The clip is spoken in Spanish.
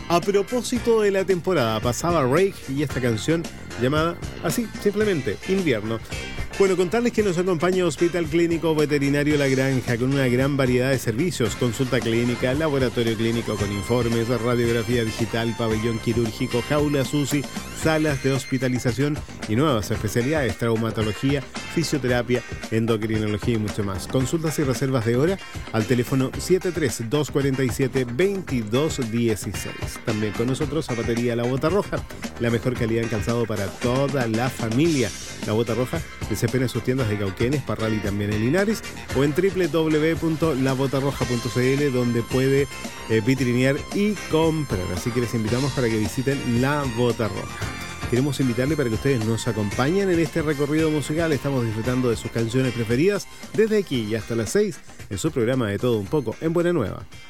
A propósito de la temporada, pasaba Rake y esta canción llamada así, simplemente, Invierno. Bueno, contarles que nos acompaña Hospital Clínico Veterinario La Granja con una gran variedad de servicios: consulta clínica, laboratorio clínico con informes, radiografía digital, pabellón quirúrgico, jaulas UCI, salas de hospitalización y nuevas especialidades: traumatología, fisioterapia, endocrinología y mucho más. Consultas y reservas de hora al teléfono 73-247-2216. También con nosotros Zapatería La Bota Roja, la mejor calidad en calzado para toda la familia. La Bota Roja desespera en sus tiendas de Cauquenes, Parral y también en Linares, o en www.labotarroja.cl, donde puede vitrinear y comprar. Así que les invitamos para que visiten La Bota Roja. Queremos invitarle para que ustedes nos acompañen en este recorrido musical. Estamos disfrutando de sus canciones preferidas desde aquí y hasta las 6 en su programa de Todo Un Poco en Buena Nueva.